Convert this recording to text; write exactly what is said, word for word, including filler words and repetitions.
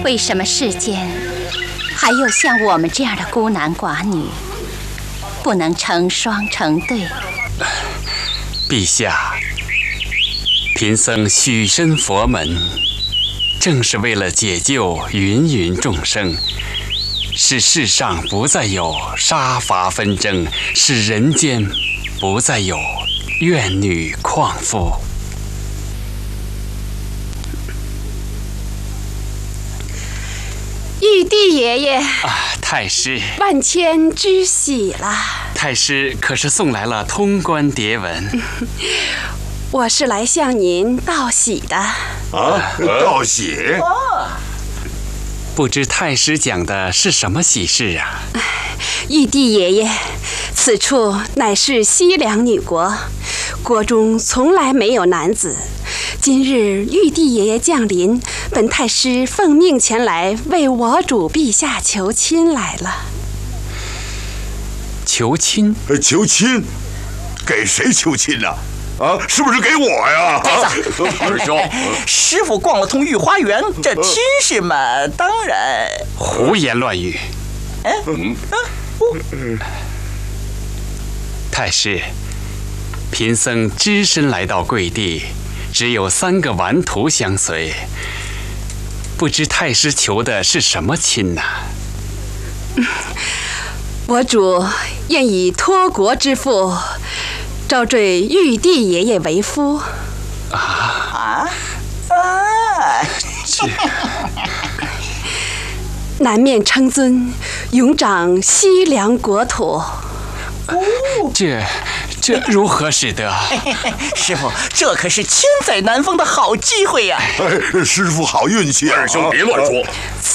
为什么世间还有像我们这样的孤男寡女，不能成双成对？ 陛下，贫僧许身佛门，正是为了解救芸芸众生，使世上不再有杀伐纷争，使人间不再有怨女旷妇。 玉帝爷爷， 啊，太师， 万千之喜了。 太师可是送来了通关牒文？ 我是来向您道喜的。 啊，道喜？ 不知太师讲的是什么喜事啊？ 玉帝爷爷，此处乃是西凉女国，国中从来没有男子。今日玉帝爷爷降临，本太师奉命前来为我主陛下求亲来了。 求亲？ 求亲？给谁求亲呢？啊，是不是给我呀？ 二兄，师傅逛了通御花园，这亲事嘛，当然。 胡言乱语！ 嗯嗯，太师，贫僧只身来到贵地，只有三个顽徒相随，不知太师求的是什么亲呢？ 嗯，我主愿以托国之父招赘玉帝爷爷为夫。 啊啊啊！ 这南面称尊，永掌西凉国土。 这这如何使得？ 师傅，这可是千载难逢的好机会呀！ 哎，师傅好运气啊！ 二兄别乱说。